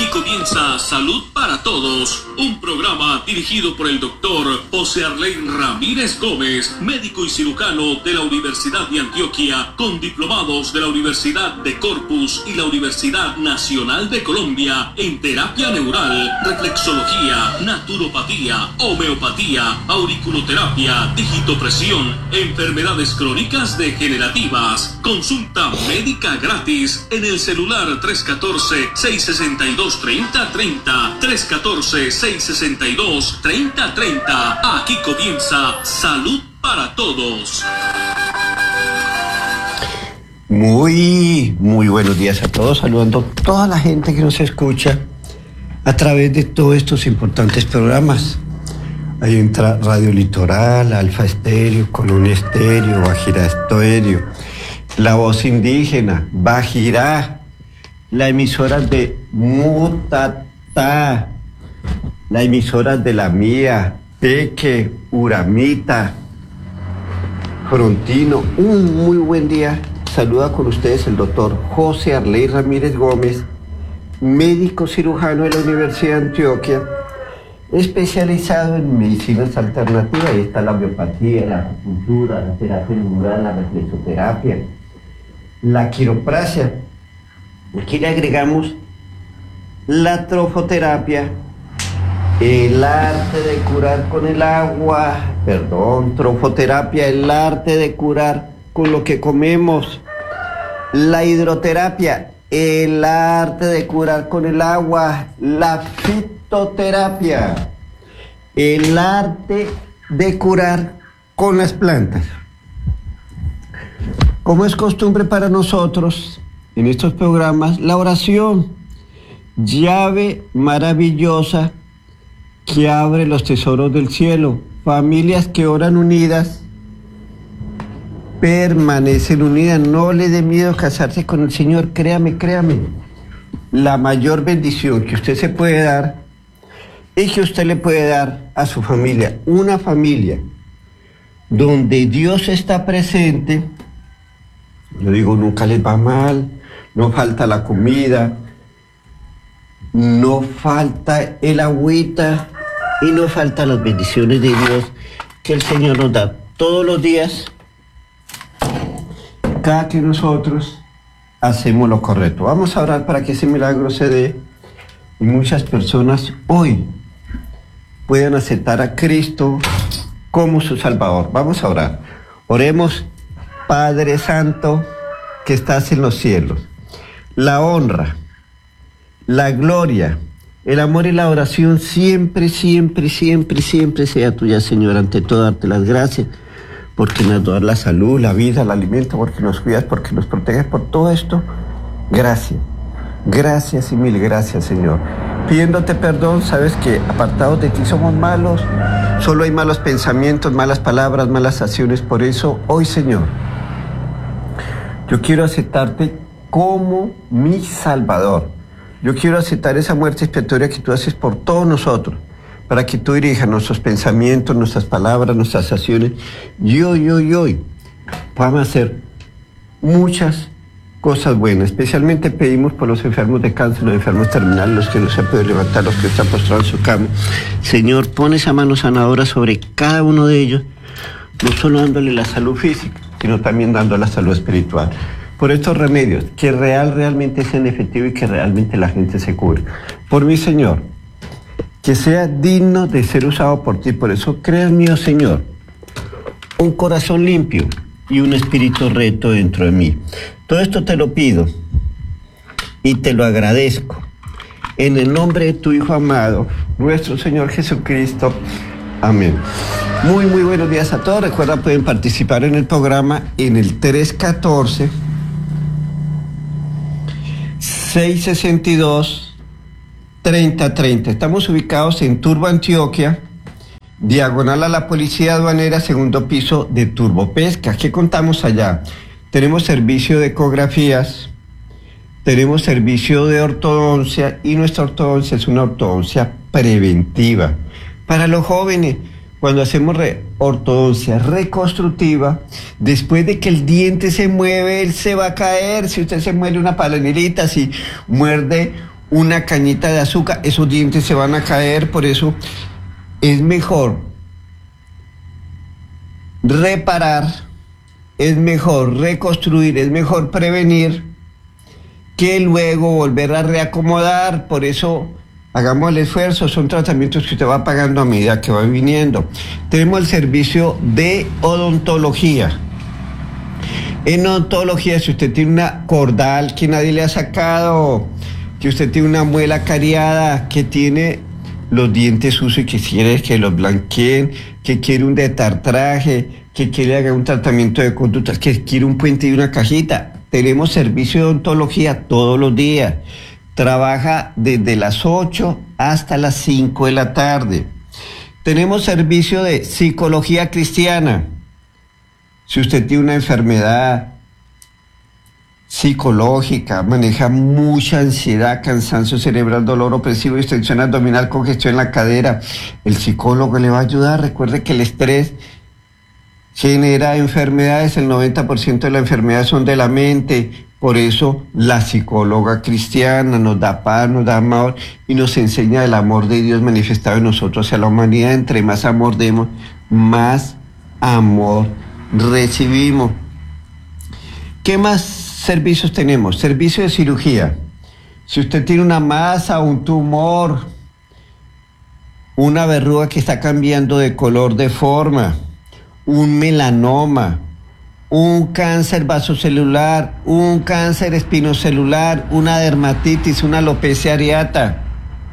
Aquí comienza Salud para Todos, un programa dirigido por el doctor José Arley Ramírez Gómez, médico y cirujano de la Universidad de Antioquia, con diplomados de la Universidad de Corpus y la Universidad Nacional de Colombia en terapia neural, reflexología, naturopatía, homeopatía, auriculoterapia, digitopresión, enfermedades crónicas degenerativas. Consulta médica gratis en el celular 314-662-3030, 314-662-3030. Aquí comienza Salud para Todos. Muy buenos días a todos, saludando a toda la gente que nos escucha a través de todos estos importantes programas. Ahí entra Radio Litoral, Alfa Estéreo, Colonia Estéreo, Bajirá Estéreo, La Voz Indígena, Bajirá, la emisora de Mutatá, la emisora de La Mía, Peque, Uramita, Frontino. Un muy buen día. Saluda con ustedes el doctor José Arley Ramírez Gómez, médico cirujano de la Universidad de Antioquia, especializado en medicinas alternativas. Ahí está la homeopatía, la acupuntura, la terapia neural, la reflexoterapia, la quiropraxia. Aquí le agregamos la trofoterapia, el arte de curar con el agua, trofoterapia, el arte de curar con lo que comemos, la hidroterapia, el arte de curar con el agua, la fitoterapia, el arte de curar con las plantas. Como es costumbre para nosotros en estos programas, la oración, llave maravillosa que abre los tesoros del cielo. Familias que oran unidas permanecen unidas. No le dé miedo casarse con el Señor. Créame. La mayor bendición que usted se puede dar es que usted le puede dar a su familia. Una familia donde Dios está presente. Yo digo, nunca les va mal, no falta la comida, no falta el agüita y no faltan las bendiciones de Dios que el Señor nos da todos los días, cada que nosotros hacemos lo correcto. Vamos a orar para que ese milagro se dé y muchas personas hoy puedan aceptar a Cristo como su Salvador. Vamos a orar. Oremos. Padre Santo, que estás en los cielos, la honra, la gloria, el amor y la oración siempre sea tuya, Señor. Ante todo, darte las gracias, porque nos das la salud, la vida, el alimento, porque nos cuidas, porque nos proteges. Por todo esto, gracias y mil gracias, Señor. Pidiéndote perdón, sabes que apartados de ti somos malos, solo hay malos pensamientos, malas palabras, malas acciones. Por eso, hoy, Señor, yo quiero aceptarte como mi Salvador. Yo quiero aceptar esa muerte expiatoria que tú haces por todos nosotros, para que tú dirijas nuestros pensamientos, nuestras palabras, nuestras acciones. Y hoy vamos a hacer muchas cosas buenas. Especialmente pedimos por los enfermos de cáncer, los enfermos terminales, los que no se pueden levantar, los que están postrados en su cama. Señor, pon esa mano sanadora sobre cada uno de ellos, no solo dándole la salud física, sino también dando la salud espiritual. Por estos remedios, que realmente sean efectivos y que realmente la gente se cure. Por mi Señor, que sea digno de ser usado por ti. Por eso, crea en mí, oh Señor, un corazón limpio y un espíritu recto dentro de mí. Todo esto te lo pido y te lo agradezco. En el nombre de tu Hijo amado, nuestro Señor Jesucristo. Amén. Muy buenos días a todos. Recuerda, pueden participar en el programa en el 314-662-3030. Estamos ubicados en Turbo, Antioquia, diagonal a la Policía Aduanera, segundo piso de Turbopesca. ¿Qué contamos allá? Tenemos servicio de ecografías, tenemos servicio de ortodoncia, y nuestra ortodoncia es una ortodoncia preventiva. Para los jóvenes, cuando hacemos ortodoncia reconstructiva, después de que el diente se mueve, él se va a caer. Si usted se muerde una palonerita, si muerde una cañita de azúcar, esos dientes se van a caer. Por eso es mejor reparar, es mejor reconstruir, es mejor prevenir que luego volver a reacomodar. Por eso hagamos el esfuerzo, son tratamientos que usted va pagando a medida que va viniendo. Tenemos el servicio de odontología. En odontología, si usted tiene una cordal que nadie le ha sacado, que usted tiene una muela cariada, que tiene los dientes sucios y que quiere que los blanqueen, que quiere un detartraje, que quiere hacer un tratamiento de conductas, que quiere un puente y una cajita, tenemos servicio de odontología todos los días. Trabaja desde las 8 hasta las 5 de la tarde. Tenemos servicio de psicología cristiana. Si usted tiene una enfermedad psicológica, maneja mucha ansiedad, cansancio cerebral, dolor opresivo, distensión abdominal, congestión en la cadera, el psicólogo le va a ayudar. Recuerde que el estrés genera enfermedades, el 90% de la enfermedad son de la mente. Por eso la psicóloga cristiana nos da paz, nos da amor y nos enseña el amor de Dios manifestado en nosotros hacia la humanidad. Entre más amor demos, más amor recibimos. ¿Qué más servicios tenemos? Servicio de cirugía. Si usted tiene una masa, un tumor, una verruga que está cambiando de color, de forma, un melanoma, un cáncer vasocelular, un cáncer espinocelular, una dermatitis, una alopecia areata,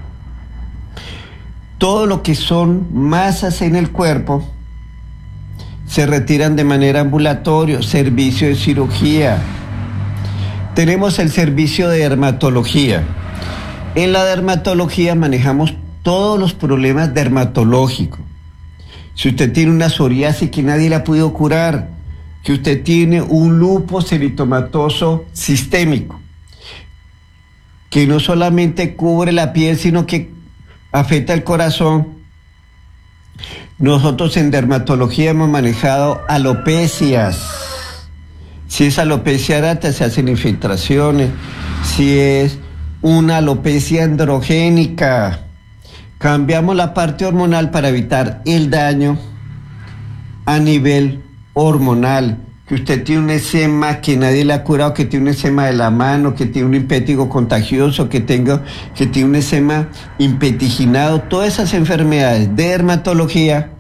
todo lo que son masas en el cuerpo se retiran de manera ambulatoria. Servicio de cirugía. Tenemos el servicio de dermatología. En la dermatología manejamos todos los problemas dermatológicos. Si usted tiene una psoriasis que nadie le ha podido curar, que usted tiene un lupus eritematoso sistémico, que no solamente cubre la piel, sino que afecta el corazón. Nosotros en dermatología hemos manejado alopecias. Si es alopecia areata, se hacen infiltraciones. Si es una alopecia androgénica, cambiamos la parte hormonal para evitar el daño a nivel hormonal. Que usted tiene un eczema que nadie le ha curado, que tiene un eczema de la mano, que tiene un impétigo contagioso, que tiene un eczema impetiginado. Todas esas enfermedades de dermatología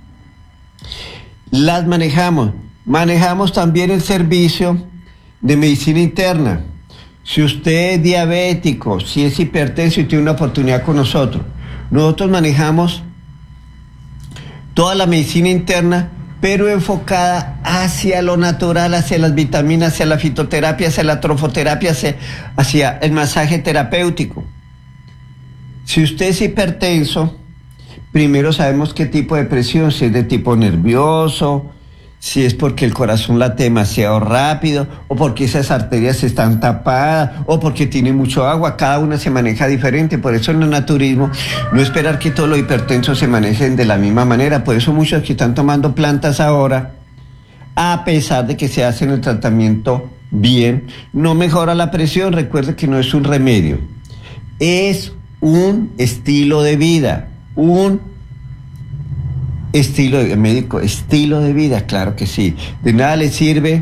las manejamos. Manejamos también el servicio de medicina interna. Si usted es diabético, si es hipertenso y tiene una oportunidad con nosotros, nosotros manejamos toda la medicina interna, pero enfocada hacia lo natural, hacia las vitaminas, hacia la fitoterapia, hacia la trofoterapia, hacia el masaje terapéutico. Si usted es hipertenso, primero sabemos qué tipo de presión, si es de tipo nervioso, si es porque el corazón late demasiado rápido, o porque esas arterias están tapadas, o porque tiene mucho agua. Cada una se maneja diferente. Por eso en el naturismo no esperar que todos los hipertensos se manejen de la misma manera. Por eso muchos que están tomando plantas ahora, a pesar de que se hacen el tratamiento bien, no mejora la presión. Recuerde que no es un remedio, es un estilo de vida, un estilo de médico, estilo de vida, claro que sí. De nada le sirve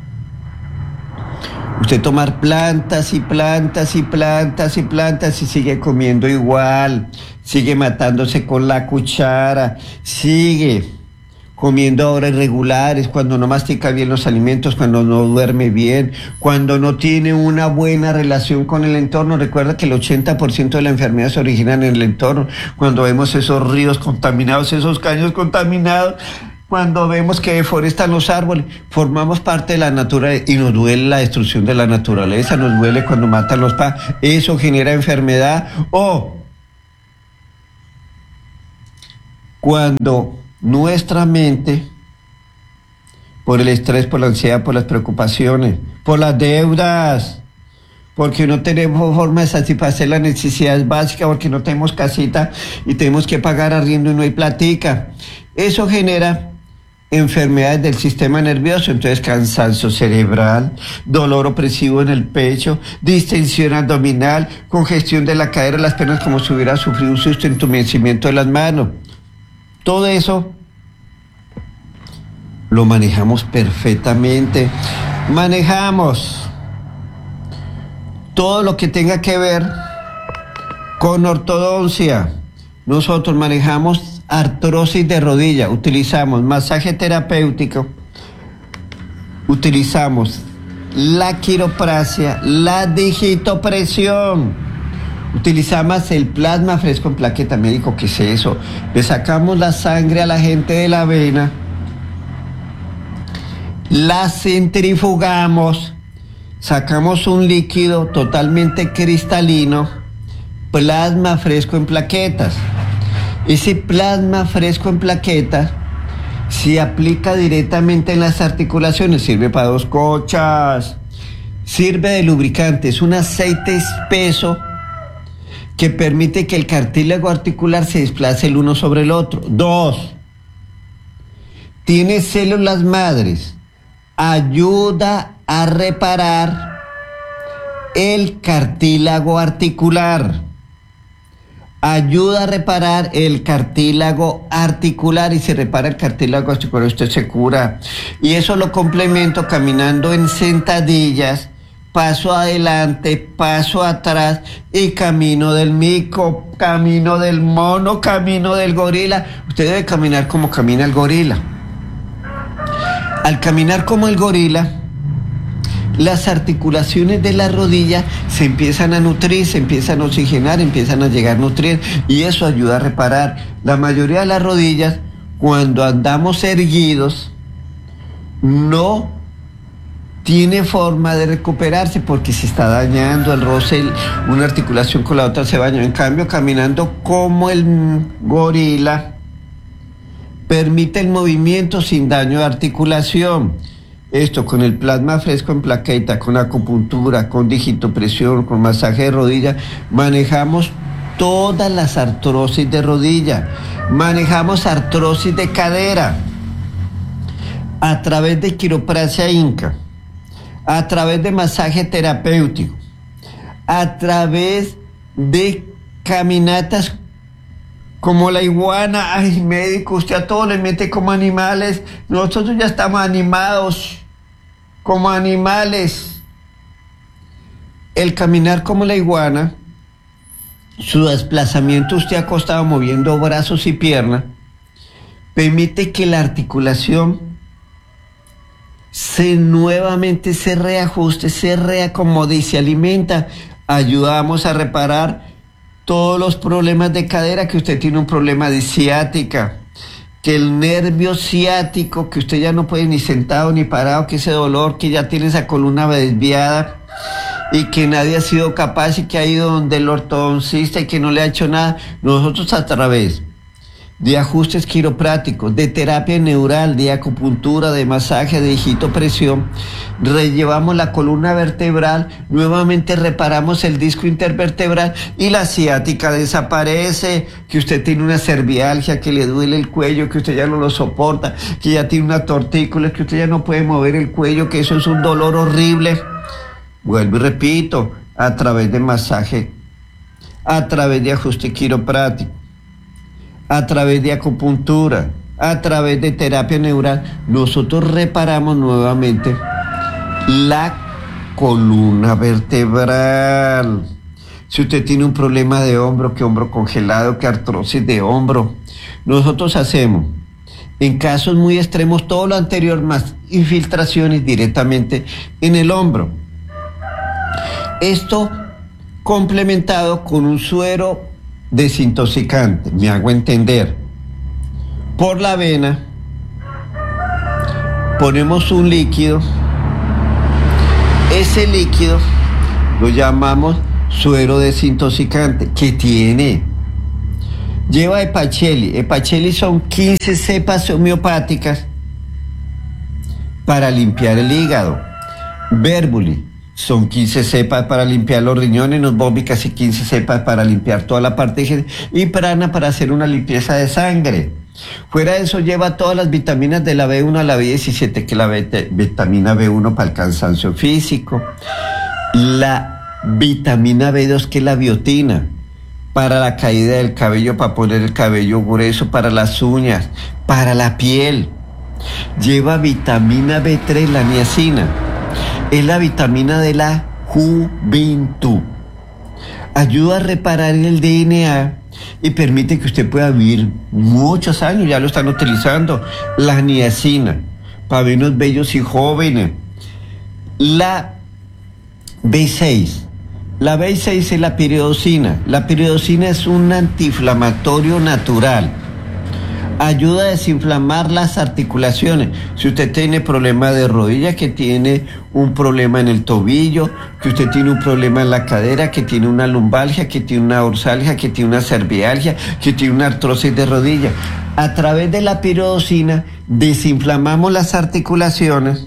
usted tomar plantas y plantas y plantas y plantas y sigue comiendo igual, sigue matándose con la cuchara, sigue comiendo a horas irregulares, cuando no mastica bien los alimentos, cuando no duerme bien, cuando no tiene una buena relación con el entorno. Recuerda que el 80% de la enfermedad se origina en el entorno. Cuando vemos esos ríos contaminados, esos caños contaminados, cuando vemos que deforestan los árboles, formamos parte de la naturaleza y nos duele la destrucción de la naturaleza, nos duele cuando matan los pájaros, eso genera enfermedad. O cuando nuestra mente, por el estrés, por la ansiedad, por las preocupaciones, por las deudas, porque no tenemos forma de satisfacer las necesidades básicas, porque no tenemos casita y tenemos que pagar arriendo y no hay platica, eso genera enfermedades del sistema nervioso, entonces cansancio cerebral, dolor opresivo en el pecho, distensión abdominal, congestión de la cadera, las piernas como si hubiera sufrido un susto, entumecimiento de las manos. Todo eso lo manejamos perfectamente. Manejamos todo lo que tenga que ver con ortodoncia. Nosotros manejamos artrosis de rodilla, utilizamos masaje terapéutico, utilizamos la quiropraxia, la digitopresión, utilizamos el plasma fresco en plaqueta. Médico, ¿qué es eso? Le sacamos la sangre a la gente de la vena, la centrifugamos, sacamos un líquido totalmente cristalino, plasma fresco en plaquetas. Ese plasma fresco en plaquetas se aplica directamente en las articulaciones, sirve para 2 cosas, sirve de lubricante, es un aceite espeso que permite que el cartílago articular se desplace el uno sobre el otro. 2, tiene células madres, ayuda a reparar el cartílago articular. Ayuda a reparar el cartílago articular, y se repara el cartílago articular, usted se cura. Y eso lo complemento caminando en sentadillas, paso adelante, paso atrás, y camino del mico, camino del mono, camino del gorila. Usted debe caminar como camina el gorila. Al caminar como el gorila, las articulaciones de la rodilla se empiezan a nutrir, se empiezan a oxigenar, empiezan a llegar nutrientes, y eso ayuda a reparar. La mayoría de las rodillas, cuando andamos erguidos, no tiene forma de recuperarse porque se está dañando el roce, una articulación con la otra se daña. En cambio, caminando como el gorila, permite el movimiento sin daño de articulación. Esto con el plasma fresco en plaqueta, con acupuntura, con digitopresión, con masaje de rodilla, manejamos todas las artrosis de rodilla, manejamos artrosis de cadera a través de quiropraxia inca, a través de masaje terapéutico, a través de caminatas como la iguana. Ay, médico, usted a todo le mete como animales. Nosotros ya estamos animados como animales. El caminar como la iguana, su desplazamiento usted acostado moviendo brazos y piernas, permite que la articulación nuevamente se reajuste, se reacomode y se alimenta. Ayudamos a reparar todos los problemas de cadera, que usted tiene un problema de ciática, que el nervio ciático, que usted ya no puede ni sentado ni parado, que ese dolor, que ya tiene esa columna desviada y que nadie ha sido capaz, y que ha ido donde el ortodoncista y que no le ha hecho nada. Nosotros, a través de ajustes quiroprácticos, de terapia neural, de acupuntura, de masaje, de digitopresión, rellevamos la columna vertebral, nuevamente reparamos el disco intervertebral y la ciática desaparece. Que usted tiene una cervialgia, que le duele el cuello, que usted ya no lo soporta, que ya tiene una tortícolis, que usted ya no puede mover el cuello, que eso es un dolor horrible. Vuelvo y repito, a través de masaje, a través de ajuste quiroprático, a través de acupuntura, a través de terapia neural, nosotros reparamos nuevamente la columna vertebral. Si usted tiene un problema de hombro, que hombro congelado, que artrosis de hombro, nosotros hacemos, en casos muy extremos, todo lo anterior más infiltraciones directamente en el hombro. Esto complementado con un suero desintoxicante, me hago entender. Por la vena ponemos un líquido, ese líquido lo llamamos suero desintoxicante, que lleva hepacheli. Hepacheli son 15 cepas homeopáticas para limpiar el hígado. Verbuli son 15 cepas para limpiar los riñones, los bómbicas, y 15 cepas para limpiar toda la parte, y prana para hacer una limpieza de sangre. Fuera de eso lleva todas las vitaminas de la B1 a la B17, que es la vitamina B1 para el cansancio físico, la vitamina B2, que es la biotina, para la caída del cabello, para poner el cabello grueso, para las uñas, para la piel. Lleva vitamina B3, la niacina, es la vitamina de la juventud. Ayuda a reparar el DNA y permite que usted pueda vivir muchos años. Ya lo están utilizando. La niacina, para vernos bellos y jóvenes. La B6. La B6 es la piridosina. La piridosina es un antiinflamatorio natural. Ayuda a desinflamar las articulaciones. Si usted tiene problema de rodilla, que tiene un problema en el tobillo, que usted tiene un problema en la cadera, que tiene una lumbalgia, que tiene una dorsalgia, que tiene una cervialgia, que tiene una artrosis de rodilla. A través de la piridosina desinflamamos las articulaciones.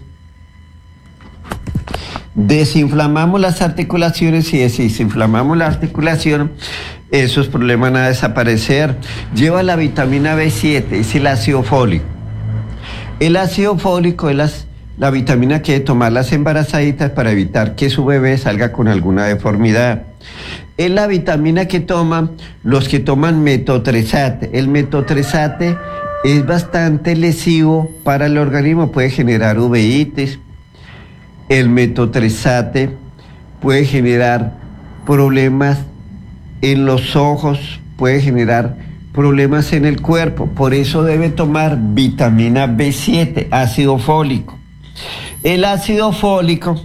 Desinflamamos las articulaciones y desinflamamos la articulación, esos problemas van a desaparecer. Lleva la vitamina B7, es el ácido fólico. El ácido fólico es la vitamina que deben tomar las embarazaditas para evitar que su bebé salga con alguna deformidad. Es la vitamina que toman los que toman metotrexate. El metotrexate es bastante lesivo para el organismo, puede generar uveitis. El metotrexate puede generar problemas en los ojos, puede generar problemas en el cuerpo. Por eso debe tomar vitamina B7, ácido fólico. El ácido fólico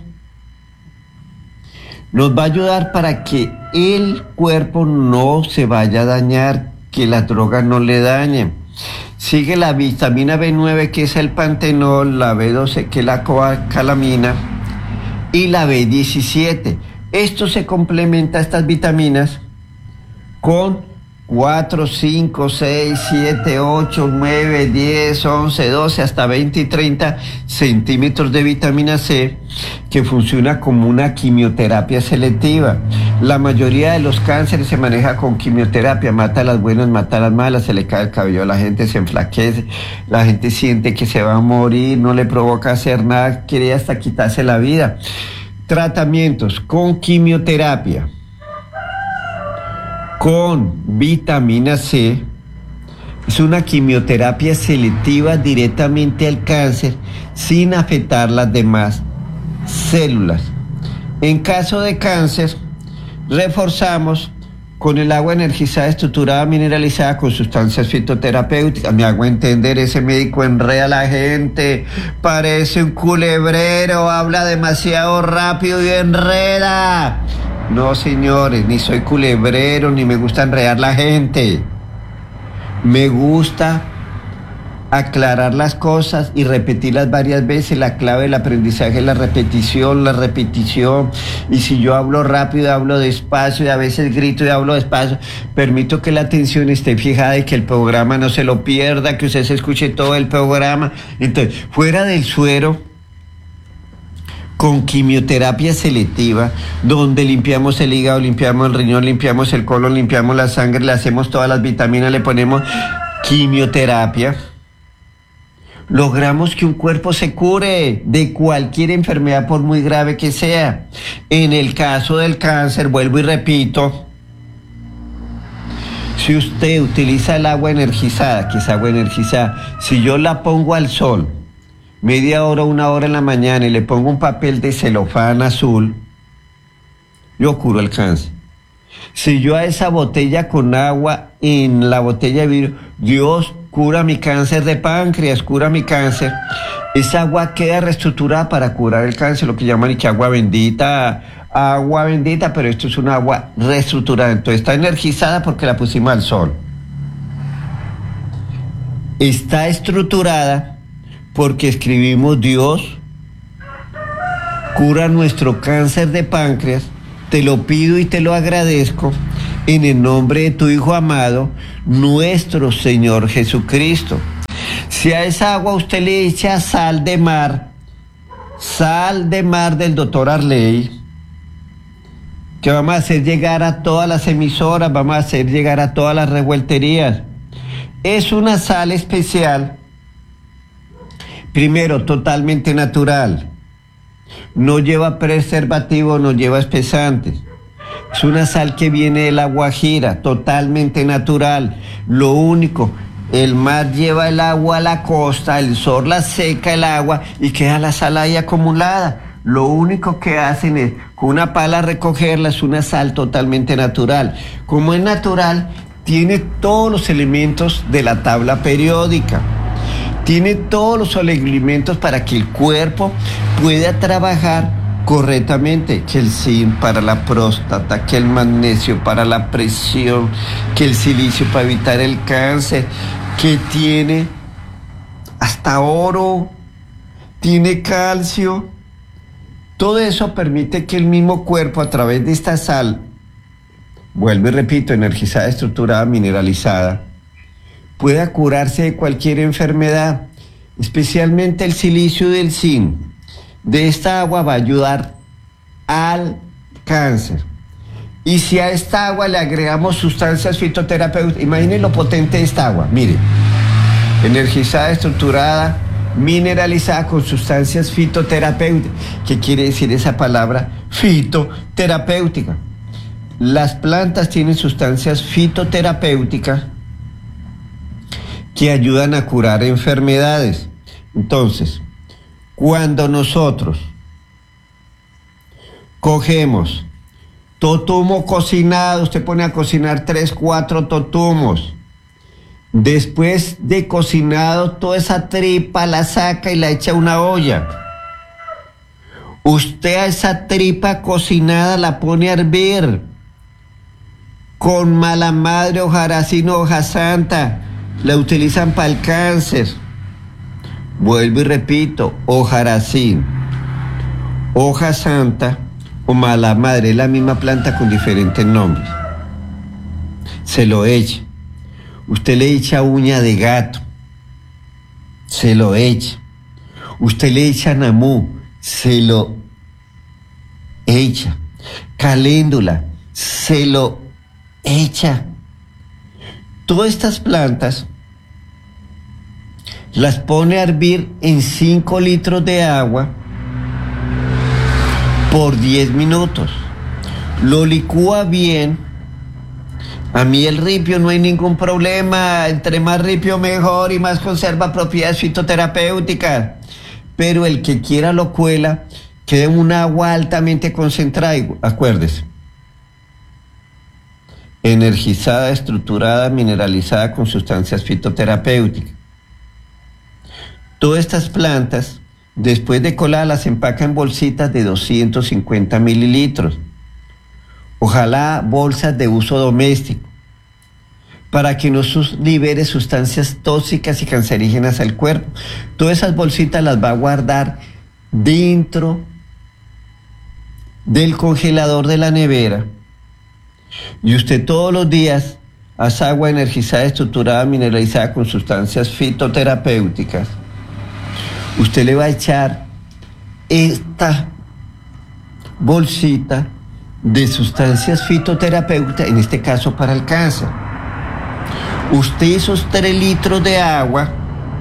nos va a ayudar para que el cuerpo no se vaya a dañar, que las drogas no le dañen. Sigue la vitamina B9, que es el pantenol, la B12, que es la cobacalamina, y la B17. Esto se complementa, estas vitaminas, con 4, 5, 6, 7, 8, 9, 10, 11, 12, hasta 20 y 30 centímetros de vitamina C, que funciona como una quimioterapia selectiva. La mayoría de los cánceres se maneja con quimioterapia, mata a las buenas, mata a las malas, se le cae el cabello a la gente, se enflaquece, la gente siente que se va a morir, no le provoca hacer nada, quiere hasta quitarse la vida. Tratamientos con quimioterapia, con vitamina C, es una quimioterapia selectiva directamente al cáncer sin afectar las demás células. En caso de cáncer, reforzamos con el agua energizada, estructurada, mineralizada con sustancias fitoterapéuticas. Me hago entender, ese médico enreda a la gente, parece un culebrero, habla demasiado rápido y enreda. No, señores, ni soy culebrero, ni me gusta enredar la gente. Me gusta aclarar las cosas y repetirlas varias veces. La clave del aprendizaje es la repetición, la repetición. Y si yo hablo rápido, hablo despacio, y a veces grito y hablo despacio, permito que la atención esté fijada y que el programa no se lo pierda, que usted se escuche todo el programa. Entonces, fuera del suero, con quimioterapia selectiva, donde limpiamos el hígado, limpiamos el riñón, limpiamos el colon, limpiamos la sangre, le hacemos todas las vitaminas, le ponemos quimioterapia, logramos que un cuerpo se cure de cualquier enfermedad, por muy grave que sea. En el caso del cáncer, vuelvo y repito, si usted utiliza el agua energizada, que es agua energizada, si yo la pongo al sol, media hora, 1 hora en la mañana, y le pongo un papel de celofán azul, yo curo el cáncer. Si yo a esa botella con agua, en la botella de vidrio, Dios cura mi cáncer de páncreas, cura mi cáncer, esa agua queda reestructurada para curar el cáncer, lo que llaman que agua bendita, pero esto es una agua reestructurada. Entonces está energizada porque la pusimos al sol. Está estructurada porque escribimos: Dios cura nuestro cáncer de páncreas, te lo pido y te lo agradezco en el nombre de tu Hijo amado, nuestro Señor Jesucristo. Si a esa agua usted le echa sal de mar del doctor Arley, que vamos a hacer llegar a todas las emisoras, vamos a hacer llegar a todas las revuelterías, Es una sal especial, primero, totalmente natural. No lleva preservativo, no lleva espesantes. Es una sal que viene de la Guajira, totalmente natural. Lo único, el mar lleva el agua a la costa, el sol la seca el agua y queda la sal ahí acumulada. Lo único que hacen es con una pala recogerla, es una sal totalmente natural. Como es natural, tiene todos los elementos de la tabla periódica. Tiene todos los elementos para que el cuerpo pueda trabajar correctamente, que el zinc para la próstata, que el magnesio para la presión, que el silicio para evitar el cáncer, que tiene hasta oro, tiene calcio. Todo eso permite que el mismo cuerpo, a través de esta sal, vuelvo y repito, energizada, estructurada, mineralizada, pueda curarse de cualquier enfermedad, especialmente el silicio del zinc. De esta agua va a ayudar al cáncer. Y si a esta agua le agregamos sustancias fitoterapéuticas, imaginen lo potente de esta agua, mire, energizada, estructurada, mineralizada con sustancias fitoterapéuticas. ¿Qué quiere decir esa palabra? Fitoterapéutica. Las plantas tienen sustancias fitoterapéuticas que ayudan a curar enfermedades. Entonces, cuando nosotros cogemos totumo cocinado, usted pone a cocinar 3, 4 totumos. Después de cocinado, toda esa tripa la saca y la echa a una olla. Usted a esa tripa cocinada la pone a hervir con mala madre, hojarasino, hoja santa. La utilizan para el cáncer. Vuelvo y repito, hojarasín, hoja santa o mala madre, es la misma planta con diferentes nombres. Se lo echa. Usted le echa uña de gato, se lo echa. Usted le echa namú, se lo echa. Caléndula, se lo echa. Todas estas plantas las pone a hervir en 5 litros de agua por 10 minutos. Lo licúa bien. A mí el ripio no hay ningún problema. Entre más ripio mejor y más conserva propiedades fitoterapéuticas. Pero el que quiera lo cuela, queda en un agua altamente concentrada. Acuérdese. Energizada, estructurada, mineralizada con sustancias fitoterapéuticas. Todas estas plantas, después de coladas, las empaca en bolsitas de 250 mililitros. Ojalá bolsas de uso doméstico, para que no libere sustancias tóxicas y cancerígenas al cuerpo. Todas esas bolsitas las va a guardar dentro del congelador de la nevera. Y usted todos los días hace agua energizada, estructurada, mineralizada con sustancias fitoterapéuticas. Usted le va a echar esta bolsita de sustancias fitoterapéuticas, en este caso para el cáncer. Usted esos 3 litros de agua,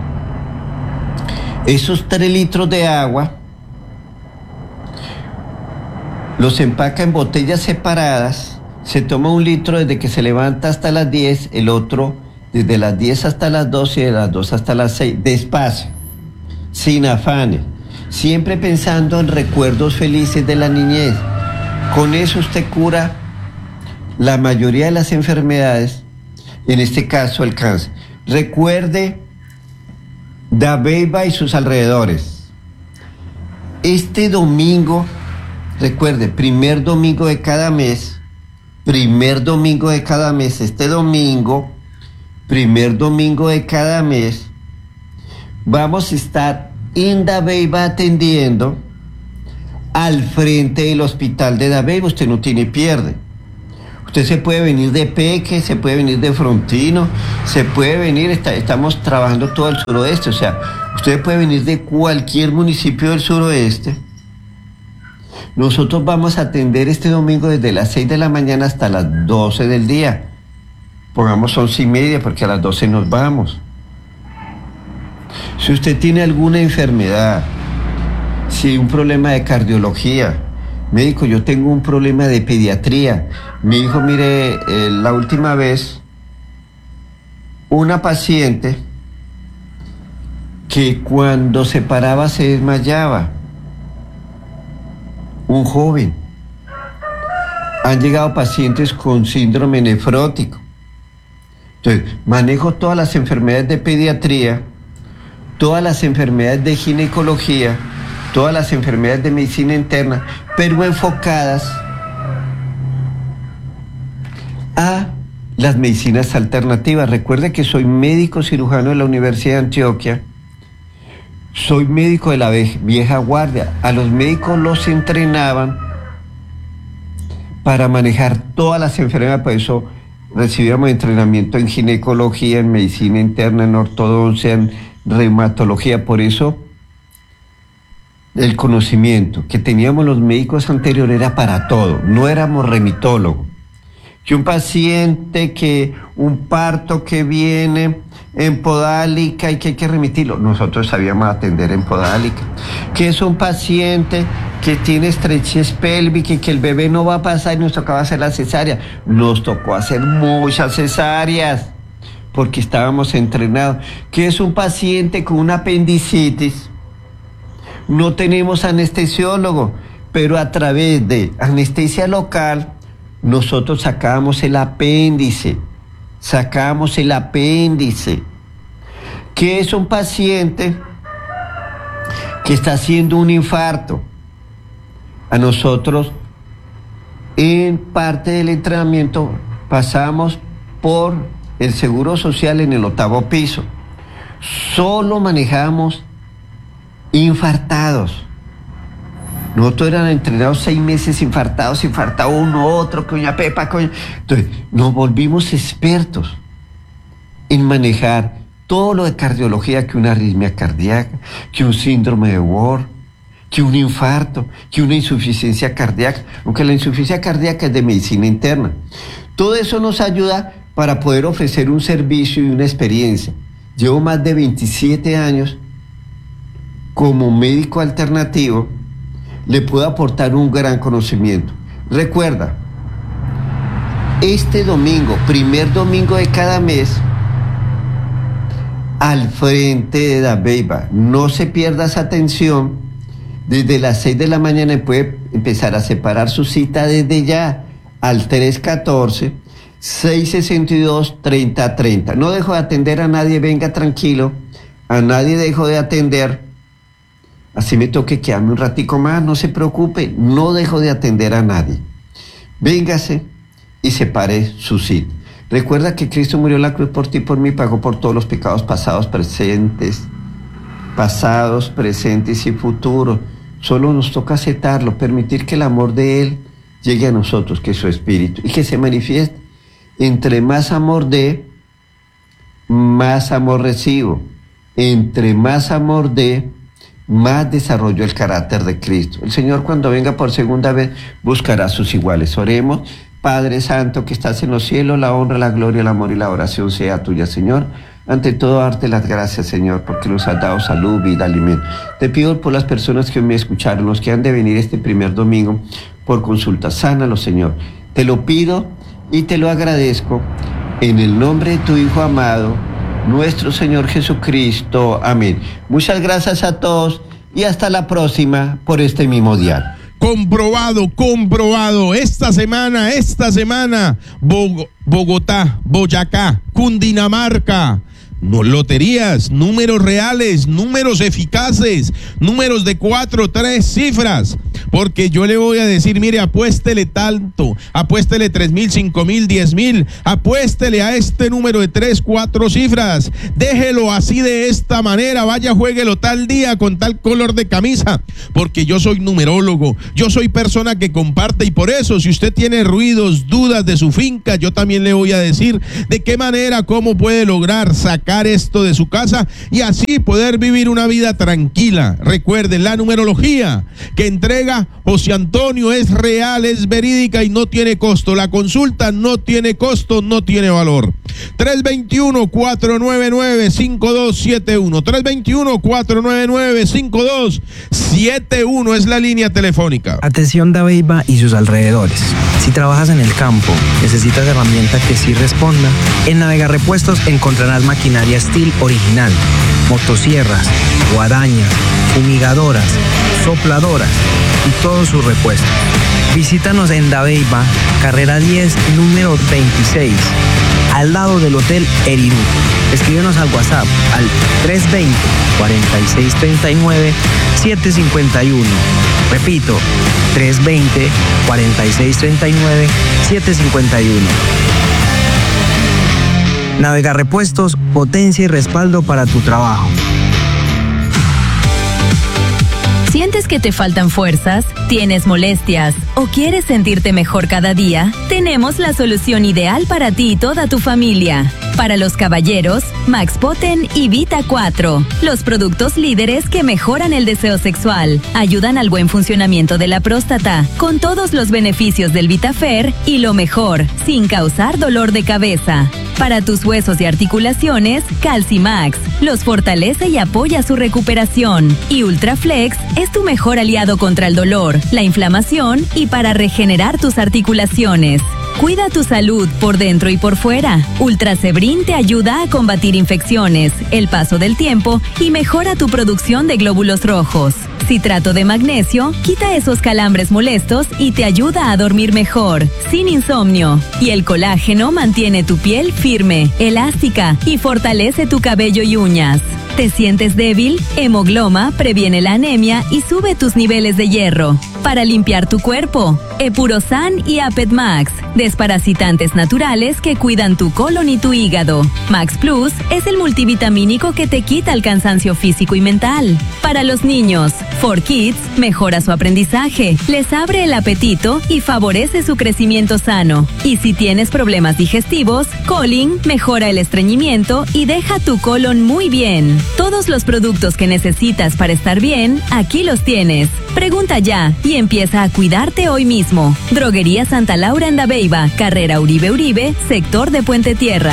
los empaca en botellas separadas, se toma 1 litro desde que se levanta hasta las 10, el otro desde las 10 hasta las 12 y de las 2 hasta las 6, despacio, sin afanes, siempre pensando en recuerdos felices de la niñez. Con eso usted cura la mayoría de las enfermedades, en este caso el cáncer. Recuerde Dabeiba y sus alrededores. Este domingo, recuerde, primer domingo de cada mes, primer domingo de cada mes, vamos a estar en Dabeiba atendiendo al frente del hospital de Dabeiba. Usted no tiene pierde. Usted se puede venir de Peque, se puede venir de Frontino, se puede venir, estamos trabajando todo el suroeste, o sea, usted puede venir de cualquier municipio del suroeste. Nosotros vamos a atender este domingo desde las 6 de la mañana hasta las 12 del día. Pongamos 11:30 porque a las 12 nos vamos. Si usted tiene alguna enfermedad, si un problema de cardiología, médico, yo tengo un problema de pediatría. Me dijo, mire, la última vez, una paciente que cuando se paraba se desmayaba, un joven. Han llegado pacientes con síndrome nefrótico. Entonces, manejo todas las enfermedades de pediatría, todas las enfermedades de ginecología, todas las enfermedades de medicina interna, pero enfocadas a las medicinas alternativas. Recuerde que soy médico cirujano de la Universidad de Antioquia, soy médico de la vieja guardia. A los médicos los entrenaban para manejar todas las enfermedades, por eso recibíamos entrenamiento en ginecología, en medicina interna, en ortodoncia, en reumatología. Por eso el conocimiento que teníamos los médicos anteriores era para todo, no éramos remitólogos. Que un paciente, que un parto que viene en podálica y que hay que remitirlo, nosotros sabíamos atender en podálica. Que es un paciente que tiene estrechez pélvica y que el bebé no va a pasar y nos tocaba hacer la cesárea. Nos tocó hacer muchas cesáreas porque estábamos entrenados. Que es un paciente con una apendicitis, no tenemos anestesiólogo, pero a través de anestesia local nosotros sacábamos el apéndice. Que es un paciente que está haciendo un infarto. A nosotros, en parte del entrenamiento, pasamos por el Seguro Social en el 8º piso. Solo manejamos infartados. Nosotros eran entrenados 6 meses infartados, infartado uno, otro, coña pepa, coña. Entonces, nos volvimos expertos en manejar todo lo de cardiología, que una arritmia cardíaca, que un síndrome de Ward, que un infarto, que una insuficiencia cardíaca, aunque la insuficiencia cardíaca es de medicina interna. Todo eso nos ayuda para poder ofrecer un servicio y una experiencia. Llevo más de 27 años como médico alternativo, le puedo aportar un gran conocimiento. Recuerda, este domingo, primer domingo de cada mes, al frente de Dabeiba, no se pierda esa atención. Desde las 6 de la mañana puede empezar a separar su cita desde ya al 314-662-3030. No dejo de atender a nadie, venga tranquilo, a nadie dejo de atender. Así me toque quedarme un ratico más, no se preocupe, no dejo de atender a nadie. Véngase y separe su cita. Recuerda que Cristo murió en la cruz por ti y por mí, pagó por todos los pecados pasados, presentes y futuros. Solo nos toca aceptarlo, permitir que el amor de Él llegue a nosotros, que es su espíritu, y que se manifieste. Entre más amor dé, más amor recibo. Entre más amor dé, más desarrollo el carácter de Cristo. El Señor, cuando venga por segunda vez, buscará a sus iguales. Oremos. Padre Santo, que estás en los cielos, la honra, la gloria, el amor y la oración sea tuya, Señor. Ante todo, darte las gracias, Señor, porque nos has dado salud, vida, alimento. Te pido por las personas que me escucharon, los que han de venir este primer domingo por consulta. Sánalos, Señor. Te lo pido y te lo agradezco en el nombre de tu Hijo amado, nuestro Señor Jesucristo. Amén. Muchas gracias a todos y hasta la próxima por este mismo diario. Comprobado. Esta semana, Bogotá, Boyacá, Cundinamarca. No, loterías, números reales, números eficaces, números de 4, 3 cifras. Porque yo le voy a decir, mire, apuéstele tanto, apuéstele 3,000, 5,000, 10,000, apuéstele a este número de 3, 4 cifras. Déjelo así de esta manera, vaya, juéguelo tal día con tal color de camisa. Porque yo soy numerólogo, yo soy persona que comparte, y por eso, si usted tiene ruidos, dudas de su finca, yo también le voy a decir de qué manera, cómo puede lograr sacar sacar esto de su casa y así poder vivir una vida tranquila. Recuerden, la numerología que entrega José Antonio es real, es verídica y no tiene costo. La consulta no tiene costo, no tiene valor. 321-499-5271. 321-499-5271 es la línea telefónica. Atención Dabeiba y sus alrededores. Si trabajas en el campo, necesitas herramientas que sí respondan. En Navegarrepuestos encontrarás maquinaria Steel original, motosierras, guadañas, fumigadoras, sopladoras y todos sus repuestos. Visítanos en Dabeiba, carrera 10, número 26, al lado del Hotel Erirú. Escríbenos al WhatsApp al 320-4639-751. Repito, 320-4639-751. Navegarrepuestos, potencia y respaldo para tu trabajo. ¿Sientes que te faltan fuerzas? ¿Tienes molestias? ¿O quieres sentirte mejor cada día? Tenemos la solución ideal para ti y toda tu familia. Para los caballeros, Max Poten y Vita 4. Los productos líderes que mejoran el deseo sexual, ayudan al buen funcionamiento de la próstata, con todos los beneficios del Vitafer y lo mejor, sin causar dolor de cabeza. Para tus huesos y articulaciones, Calcimax los fortalece y apoya su recuperación. Y Ultraflex es tu mejor aliado contra el dolor, la inflamación y para regenerar tus articulaciones. Cuida tu salud por dentro y por fuera. Ultrasebrin te ayuda a combatir infecciones, el paso del tiempo y mejora tu producción de glóbulos rojos. Citrato de magnesio quita esos calambres molestos y te ayuda a dormir mejor, sin insomnio. Y el colágeno mantiene tu piel firme, elástica y fortalece tu cabello y uñas. ¿Te sientes débil? Hemogloma previene la anemia y sube tus niveles de hierro. Para limpiar tu cuerpo, Epurosan y Apet Max, desparasitantes naturales que cuidan tu colon y tu hígado. Max Plus es el multivitamínico que te quita el cansancio físico y mental. Para los niños, 4Kids mejora su aprendizaje, les abre el apetito y favorece su crecimiento sano. Y si tienes problemas digestivos, Colin mejora el estreñimiento y deja tu colon muy bien. Todos los productos que necesitas para estar bien, aquí los tienes. Pregunta ya y empieza a cuidarte hoy mismo. Droguería Santa Laura en Dabeiba, carrera Uribe Uribe, sector de Puente Tierra.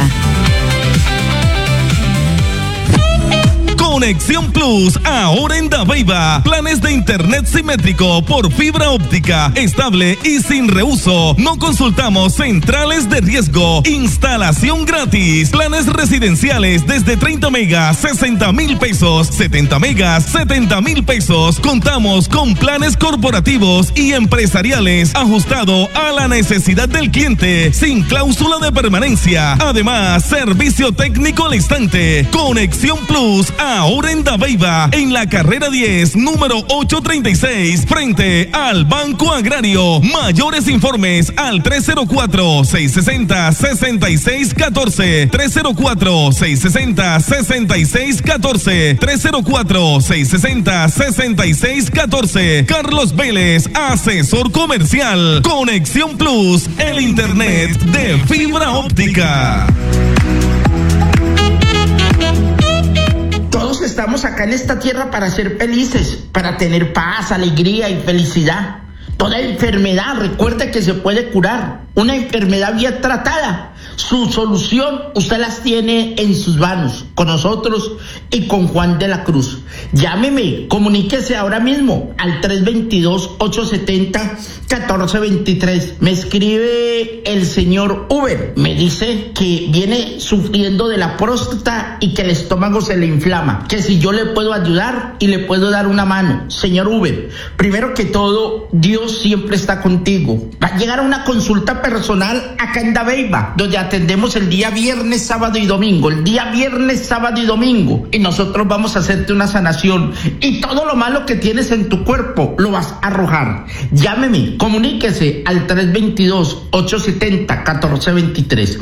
Conexión Plus, ahora en Dabeiba. Planes de internet simétrico por fibra óptica, estable y sin reuso. No consultamos centrales de riesgo. Instalación gratis. Planes residenciales desde 30 megas, 60,000 pesos. 70 megas, 70,000 pesos. Contamos con planes corporativos y empresariales ajustado a la necesidad del cliente, sin cláusula de permanencia. Además, servicio técnico al instante. Conexión Plus, ahora en Dabeiba, en la carrera 10, número 836, frente al Banco Agrario. Mayores informes al 304-660-6614, 304-660-6614, 304-660-6614. Carlos Vélez, asesor comercial. Conexión Plus, el internet de fibra óptica. Todos estamos acá en esta tierra para ser felices, para tener paz, alegría y felicidad. Toda enfermedad, recuerde que se puede curar. Una enfermedad bien tratada, su solución usted las tiene en sus manos, con nosotros y con Juan de la Cruz. Llámeme, comuníquese ahora mismo al 322-870-1423. Me escribe el señor Uber, me dice que viene sufriendo de la próstata y que el estómago se le inflama, que si yo le puedo ayudar y le puedo dar una mano. Señor Uber, primero que todo, Dios siempre está contigo. Va a llegar a una consulta personal acá en Dabeiba, donde atendemos el día viernes, sábado y domingo. El día viernes, sábado y domingo. Y nosotros vamos a hacerte una sanación. Y todo lo malo que tienes en tu cuerpo lo vas a arrojar. Llámeme, comuníquese al 322-870-1423.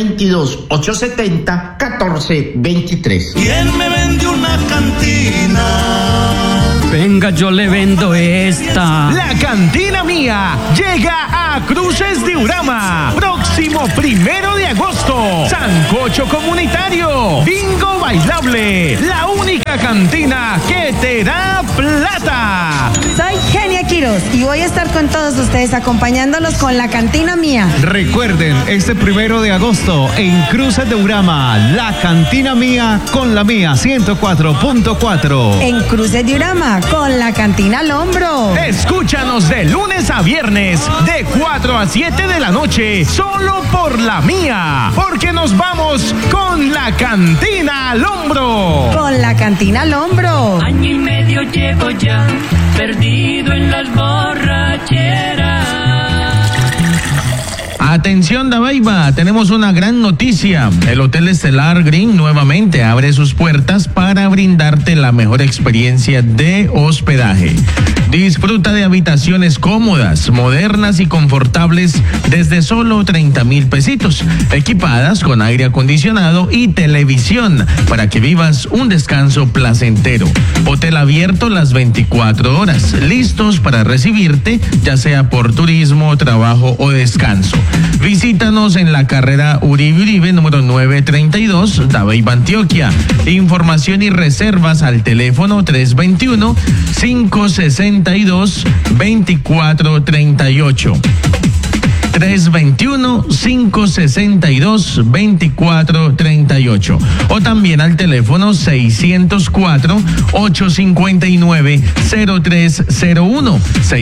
322-870-1423. ¿Quién me vende una cantina? Venga, yo le vendo esta. La cantina mía llega a Cruces de Urama. Próximo 1 de agosto. Santa sancocho comunitario, bingo bailable, la única cantina que te da plata. Soy Genia Quiroz y voy a estar con todos ustedes acompañándolos con la cantina mía. Recuerden, este 1 de agosto en Cruces de Urama, la cantina mía con la mía 104.4. En Cruces de Urama con la cantina al hombro. Escúchanos de lunes a viernes de 4 a 7 de la noche, solo por la mía, porque nos vamos con la cantina al hombro. Con la cantina al hombro. Año y medio llevo ya, perdido en las borracheras. Atención Dabeiba, tenemos una gran noticia. El Hotel Estelar Green nuevamente abre sus puertas para brindarte la mejor experiencia de hospedaje. Disfruta de habitaciones cómodas, modernas y confortables desde solo 30,000 pesitos, equipadas con aire acondicionado y televisión para que vivas un descanso placentero. Hotel abierto las 24 horas, listos para recibirte, ya sea por turismo, trabajo o descanso. Visítanos en la carrera Uribe, número 932, Dabeiba, Antioquia. Información y reservas al teléfono 321-562-2438. 321-562-2438 o también al teléfono 604-859-0301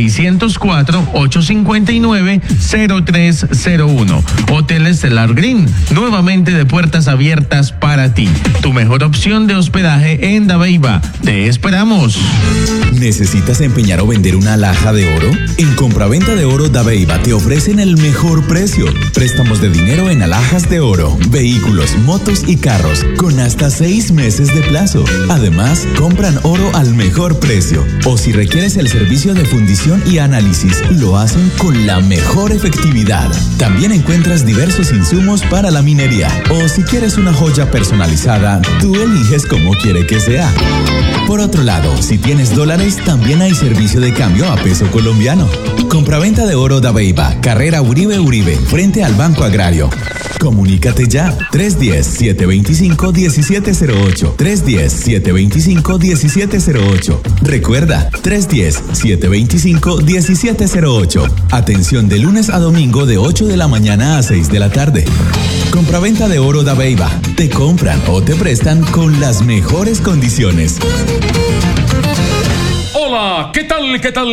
604-859-0301. Hotel Estelar Green, nuevamente de puertas abiertas para ti, tu mejor opción de hospedaje en Dabeiba. Te esperamos. ¿Necesitas empeñar o vender una alhaja de oro? En Compraventa de Oro Dabeiba te ofrecen el mejor precio. Préstamos de dinero en alhajas de oro, vehículos, motos y carros con hasta 6 meses de plazo. Además, compran oro al mejor precio. O si requieres el servicio de fundición y análisis, lo hacen con la mejor efectividad. También encuentras diversos insumos para la minería. O si quieres una joya personalizada, tú eliges cómo quiere que sea. Por otro lado, si tienes dólares, también hay servicio de cambio a peso colombiano. Compraventa de Oro Dabeiba, carrera Uribe, frente al Banco Agrario. Comunícate ya, 310-725-1708, 310-725-1708. Recuerda, 310-725-1708. Atención de lunes a domingo de 8 de la mañana a 6 de la tarde. Compraventa de Oro Dabeiba, te compran o te prestan con las mejores condiciones. Hola, ¿qué tal?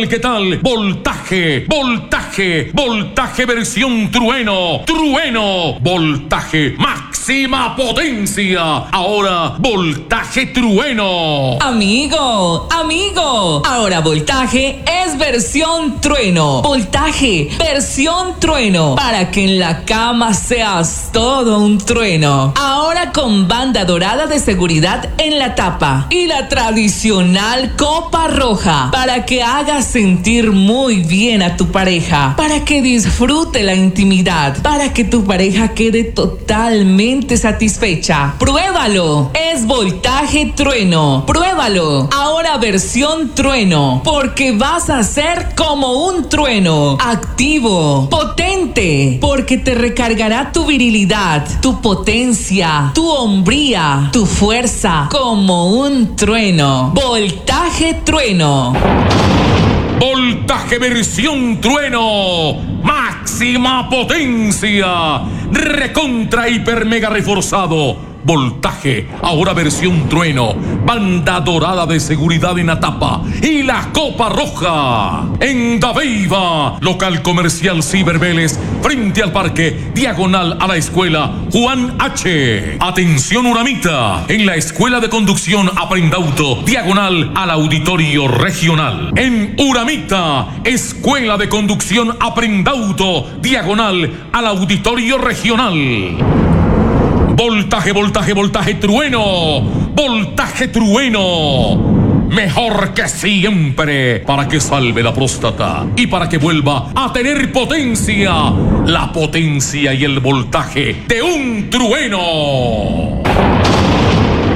Voltaje versión trueno, voltaje máxima potencia, ahora voltaje trueno. Amigo, ahora voltaje es versión trueno, voltaje versión trueno, para que en la cama seas todo un trueno. Ahora con banda dorada de seguridad en la tapa y la tradicional copa roja, para que hagas sentir muy bien a tu pareja, para que disfrute la intimidad, para que tu pareja quede totalmente satisfecha. Pruébalo, es voltaje trueno, pruébalo, ahora versión trueno, porque vas a ser como un trueno, activo, potente, porque te recargará tu virilidad, tu potencia, tu hombría, tu fuerza, como un trueno. Voltaje trueno. Voltaje versión trueno, máxima potencia, recontra hiper mega reforzado. Voltaje, ahora versión trueno, banda dorada de seguridad en la tapa y la copa roja. En Dabeiba, local comercial Ciber Vélez, frente al parque, diagonal a la escuela Juan H. Atención Uramita, en la escuela de conducción Aprendauto, diagonal al auditorio regional. En Uramita, escuela de conducción Aprendauto, diagonal al auditorio regional. Voltaje trueno, voltaje trueno. Mejor que siempre, para que salve la próstata y para que vuelva a tener potencia, la potencia y el voltaje de un trueno.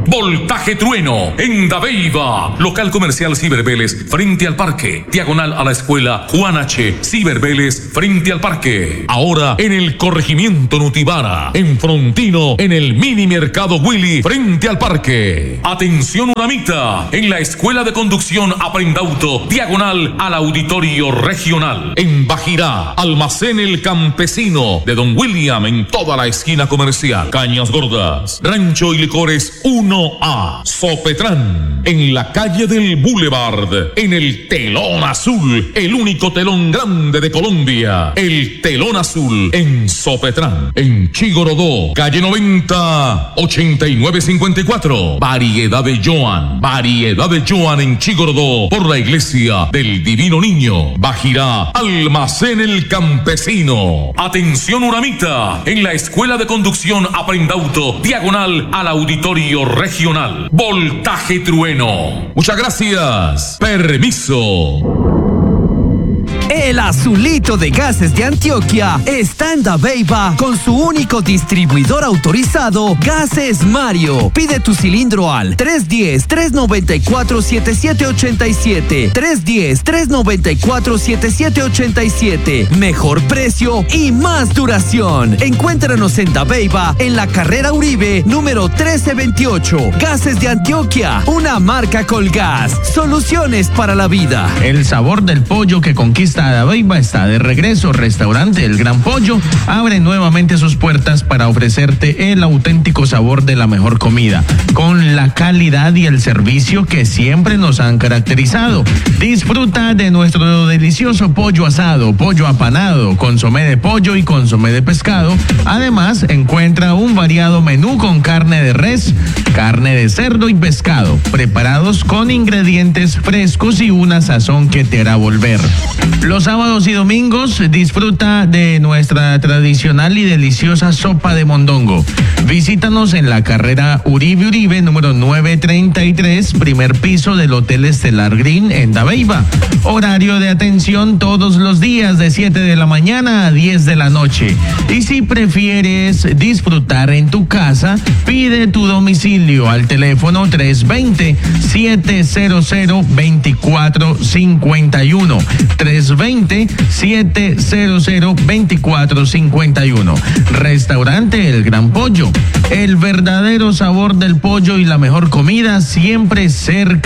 Voltaje Trueno en Dabeiba. Local comercial Cibervélez frente al parque. Diagonal a la escuela Juan H. Cibervélez frente al parque. Ahora en el corregimiento Nutibara. En Frontino en el mini mercado Willy frente al parque. Atención Unamita. En la escuela de conducción Aprendauto. Diagonal al auditorio regional. En Bajirá. Almacén El Campesino de Don William en toda la esquina comercial. Cañas Gordas. Rancho y Licores 1A. Sopetrán. En la calle del Boulevard. En el Telón Azul. El único telón grande de Colombia. El Telón Azul. En Sopetrán. En Chigorodó. Calle 90. 8954. Variedad de Joan. Variedad de Joan en Chigorodó. Por la iglesia del Divino Niño. Bajirá. Almacén El Campesino. Atención Uramita. En la escuela de conducción Aprendauto. Diagonal al auditorio regional. Voltaje Trueno. Muchas gracias. Permiso. El azulito de gases de Antioquia está en Dabeiba con su único distribuidor autorizado, Gases Mario. Pide tu cilindro al 310-394-7787. 310-394-7787. Mejor precio y más duración. Encuéntranos en Dabeiba, en la carrera Uribe, número 1328. Gases de Antioquia, una marca Colgas. Soluciones para la vida. El sabor del pollo que conquista a Dabeiba está de regreso. Restaurante El Gran Pollo abre nuevamente sus puertas para ofrecerte el auténtico sabor de la mejor comida, con la calidad y el servicio que siempre nos han caracterizado. Disfruta de nuestro delicioso pollo asado, pollo apanado, consomé de pollo y consomé de pescado. Además, encuentra un variado menú con carne de res, carne de cerdo y pescado, preparados con ingredientes frescos y una sazón que te hará volver. Los sábados y domingos disfruta de nuestra tradicional y deliciosa sopa de mondongo. Visítanos en la carrera Uribe, número 933, primer piso del Hotel Estelar Green en Dabeiba. Horario de atención todos los días de 7 de la mañana a 10 de la noche. Y si prefieres disfrutar en tu casa, pide tu domicilio al teléfono 320-700-2451. 320-700-2451. Restaurante El Gran Pollo. El verdadero sabor del pollo y la mejor comida siempre cerca